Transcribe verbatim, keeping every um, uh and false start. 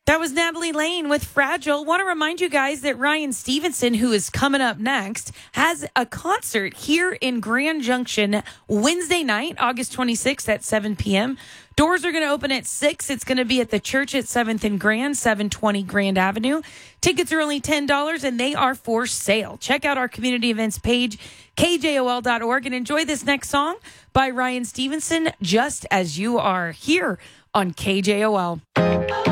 That was Natalie Lane with Fragile. Want to remind you guys that Ryan Stevenson, who is coming up next, has a concert here in Grand Junction Wednesday night, August twenty-sixth at seven p.m. Doors are going to open at six. It's going to be at the church at seventh and Grand, seven twenty Grand Avenue. Tickets are only ten dollars and they are for sale. Check out our community events page, K J O L dot org, and enjoy this next song by Ryan Stevenson, Just As You Are, here on K J O L.